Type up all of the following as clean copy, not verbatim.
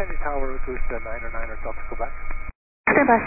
Kennedy Tower, Goose 909er Delta Quebec. Stand by.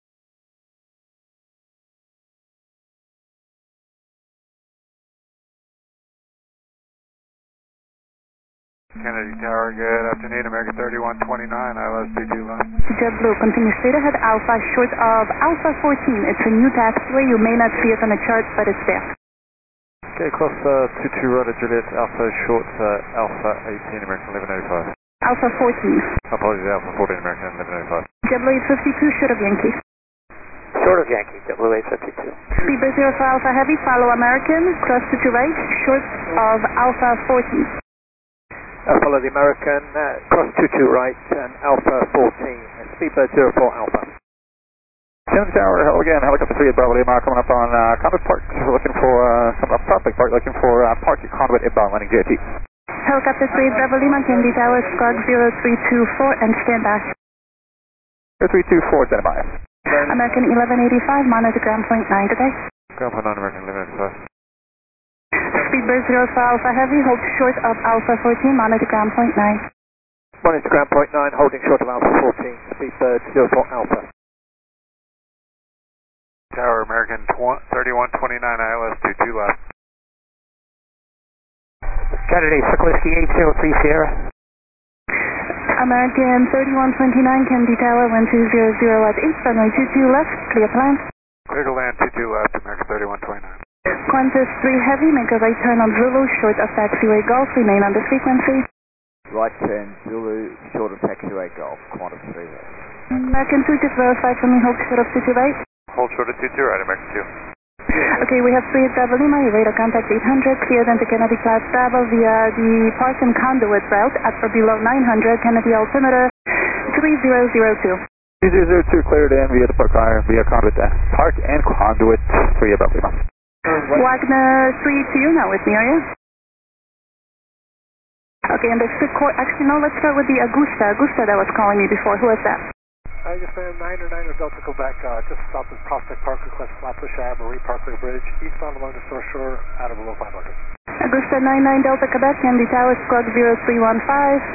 Kennedy Tower, good afternoon, American 3129, ILS 22 left. JetBlue, continue straight ahead, Alpha, short of Alpha 14. It's a new taxiway. You may not see it on the chart, but it's there. Okay, cross 22 right at Juliet, Alpha short, Alpha 18, American 1105. Alpha 14. Apologies, Alpha 14, American 1105. JetBlue 852, short of Yankee. Short of Yankee, JetBlue 852. Speedbird 0 for Alpha Heavy, follow American, cross to right, short of Alpha 14. Follow the American, cross 22 right, and Alpha 14. Speedbird 04 Alpha. Kennedy Tower, hello again, helicopter 3 at Bravo Lima, coming up on Conduit Park, looking for, Prospect Park, looking for Park Conduit inbound, landing JT. Helicopter 3 at Bravo Lima, Kennedy Tower, squawk 0324, and stand by. 0324, stand by. American 1185, monitor ground point 9 today. Ground point 9, American 1105. Speedbird 0 for Alpha Heavy, hold short of Alpha 14, monitor ground point 9. Monitor ground point 9, holding short of Alpha 14, Speedbird 04 Alpha. Tower, American 3129, ILS 22 left. Kennedy, Sikorsky 803 Sierra. American 3129, Kennedy Tower, 1200 at 8, runway 22 left, clear to land. Clear to land 22 left, American 3129. Qantas 3 Heavy, make a right turn on Zulu, short of taxiway Golf, remain on the frequency. Right turn, Zulu, short of taxiway Golf, Qantas 3 Heavy. American 2, just verify for me, hold short of 22 right. Hold short of 22 right, American 2. Okay, we have 3 at Bravo Lima, your radar contact 800, cleared into Kennedy Class Bravo via the Park and Conduit route at or below 900, Kennedy altimeter 3002. 3002 cleared in via the Park Conduit, Park and Conduit 3 at Bravo Lima. Wagner 3 to you now with me, are you? Okay, and actually no, let's start with the Augusta that was calling me before. Who was that? Yes ma'am, 909er Delta Quebec, just south of Prospect Park, request Flatbush Ave, Marie Parkway Bridge, eastbound along the North Shore, out of below 500. Augusta 99 Delta Quebec, Kennedy Tower, squawk 0315.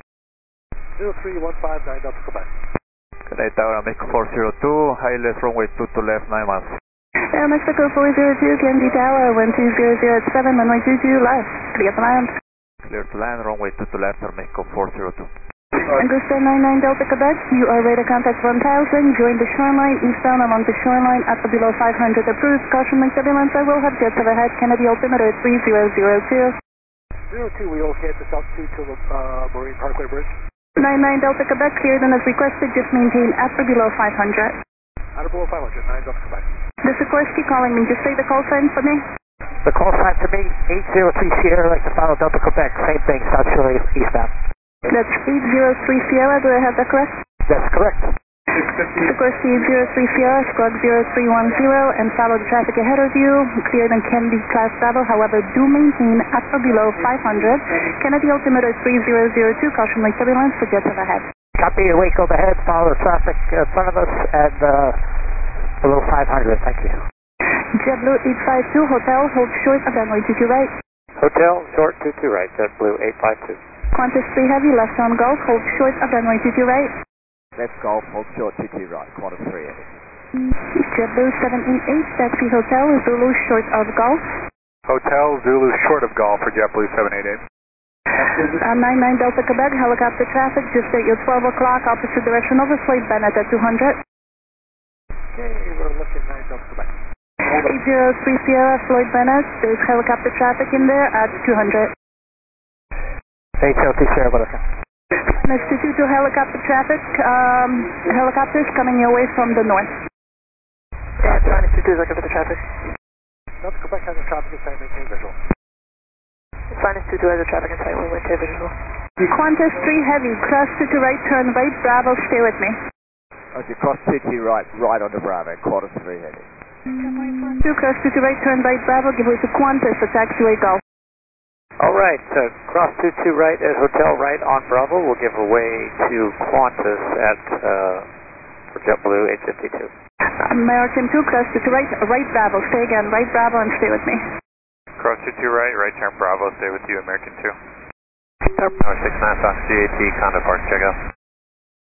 0315, 9 Delta Quebec. Kennedy Tower, Mexico 402, high left runway 2 to left, 9 miles. Mexico 402, Kennedy Tower, 1200 at 7, runway 22 left, clear to land. Clear to land, runway 2 to left, Mexico 402. Augusta 99 Delta Quebec, you are radar contact 1000, join the shoreline, eastbound along the shoreline at or below 500 approved, caution link turbulence, I will have jets overhead, Kennedy altimeter 3002. 02, we will hit the South 2 to Marine Parkway Bridge. 99 Delta Quebec, cleared and as requested, just maintain at or below 500. Out of below 500, 9 Delta Quebec. This is Sikorsky calling me, just say the call sign for me. The call sign for me, 803 Sierra, like to follow Delta Quebec, same thing, South Shore eastbound. That's 803 Sierra, do I have that correct? That's correct. Sikorsky 803 Sierra, squawk 0310, and follow the traffic ahead of you, cleared in Kennedy Class Bravo, however, do maintain at or below 500, Kennedy altimeter 3002, caution link turbulence for jets overhead. Copy, wake overhead, follow the traffic in front of us, and below 500, thank you. JetBlue 852, hotel, hold short of runway 22 right. Hotel, short 22 right, JetBlue 852. Qantas 3 Heavy, left on Golf, hold short of runway 22 right. Left Golf, hold short 22 right, Qantas 3 Heavy. JetBlue 788, taxi hotel, Zulu short of Golf. Hotel Zulu short of Golf for JetBlue 788. 99 Delta Quebec, helicopter traffic, just at your 12 o'clock, opposite direction over Floyd Bennett at 200. Okay, we're looking 9 Delta Quebec. 803 Sierra, Floyd Bennett, there's helicopter traffic in there at 200. 803 Sierra, Butterfield. Next to 22 helicopter traffic, helicopters coming your way from the north. Yeah, China 22 is looking for the traffic. Delta Quebec has a traffic assignment, maintain visual. Sinus 22 has a traffic insight, we maintain visual. Qantas 3 Heavy, cross to right, turn right, Bravo, stay with me. Okay, cross 22 right, right onto Bravo, Qantas 3 Heavy. 2, cross to right, turn right, Bravo, give way to Qantas, the taxiway Golf. Alright, cross 22 right at Hotel right on Bravo, we'll give away to Qantas at, for JetBlue 852. American 2, cross to right, right Bravo, stay again, right Bravo and stay with me. Cross 22 right turn Bravo, stay with you, American 2. Tower 69 Fox GAT, Conduit Park, check out.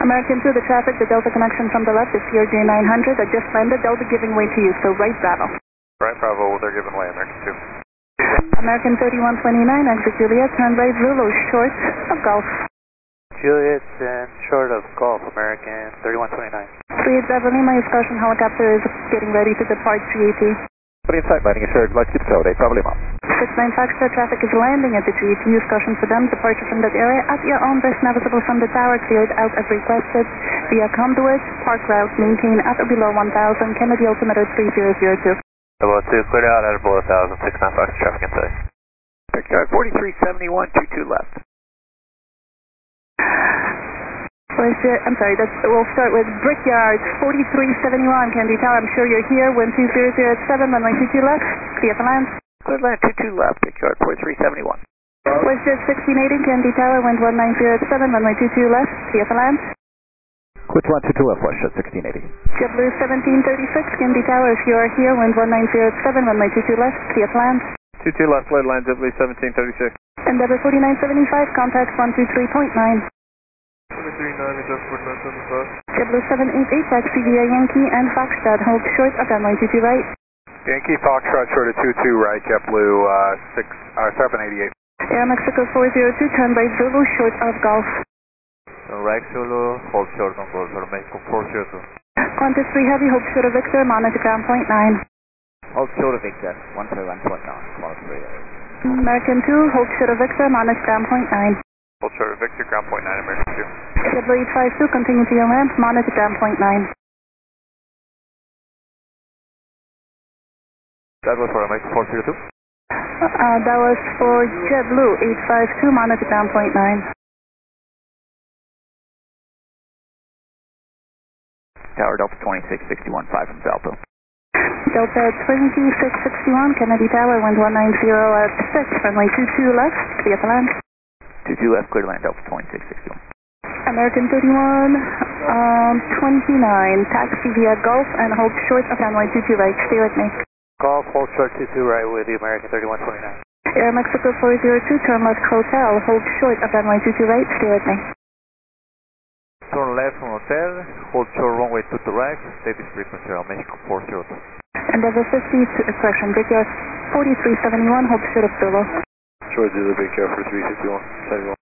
American 2, the traffic, the Delta connection from the left is CRJ 900. I just landed. They'll be giving way to you, so right Bravo. Right Bravo, they're giving way, American 2. American 3129, exit Juliet, turn right Zulu, short of Golf. Juliet and short of Golf, American 3129. 38 Bravo Lima, your Scotian helicopter is getting ready to depart GAT. Put in sight, landing assured, let's keep code, 8 Bravo Lima. 69 Foxtrot, traffic is landing at the GAT, use caution for them, departure from that area at your own risk, navigable from the tower, cleared out as requested, via conduit, park route, maintain at or below 1000, Kennedy altimeter 3002. Below 2, cleared out at below 1000, 69 Fox traffic in sight. Backyard 4371, 22 left. I'm sorry, we'll start with Brickyard 4371, Kennedy Tower, I'm sure you're here, wind 2007, runway 22 left, clear for land. Clear land 22 left, Backyard 4371. WestJet 1680, Kennedy Tower, wind 1907, runway 22 left, clear for land. Quit land 22 left, WestJet 1680. JetBlue 1736, Kennedy Tower, if you are here, wind 1907, runway 22 left, clear for land. 22 left, lead line, JetBlue 1736. Endeavor 4975, contact 123.9. 239, adjust for 975. JetBlue 788, taxi via Yankee and Foxtrot, hold short of runway 22 right. Yankee Foxtrot short of 22 right, JetBlue 788. Air Mexico 402, turn right Zulu, short of Golf. Right Zulu, hold short on Golf, Mexico 402. Qantas 3 Heavy, hold short of Victor, monitor ground point 9. Hold short of Victor, 131.9, Quantum 3. American 2, hold short of Victor, monitor ground point 9. Hold short of Victor, ground point 9, American 2. JetBlue 852, continue to your ramp, monitor ground point 9. That was for American 402? That was for JetBlue 852, monitor ground point 9. Tower Delta 2661, 5 from Delta. Delta 2661, Kennedy Tower, wind 190 at 6, runway 22 left, clear for land. 22 left, clear to land Delta 2661. American 31, 29, taxi via Gulf and hold short of runway 22 right, stay with me. Golf, hold short 22 right with the American 3129. Air Mexico 402, turn left Hotel, hold short of runway 22 right, stay with me. Turn left from Hotel, hold short runway 22 right, steady frequency on Mexico 402. Endeavor 50, correction, Brickyard 4371, hold short of Zulu. Short Zulu, Brickyard 4351, 71.